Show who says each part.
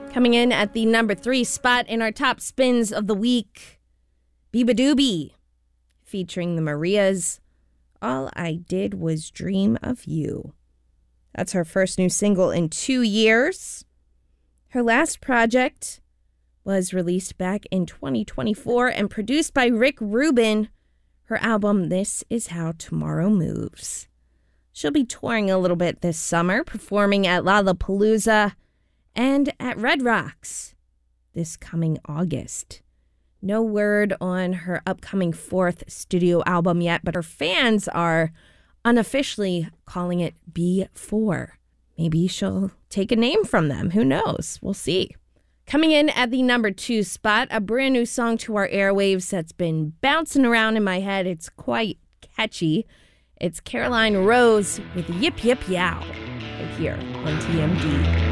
Speaker 1: Coming in at the number 3 spot in our top spins of the week, Beabadoobee, featuring the Marias. All I Did Was Dream of You. That's her first new single in 2 years. Her last project was released back in 2024 and produced by Rick Rubin. Her album, This Is How Tomorrow Moves. She'll be touring a little bit this summer, performing at Lollapalooza and at Red Rocks this coming August. No word on her upcoming 4th studio album yet, but her fans are unofficially calling it B4. Maybe she'll take a name from them. Who knows? We'll see. Coming in at the number 2 spot, a brand new song to our airwaves that's been bouncing around in my head. It's quite catchy. It's Caroline Rose with Yip Yip Yow right here on TMD.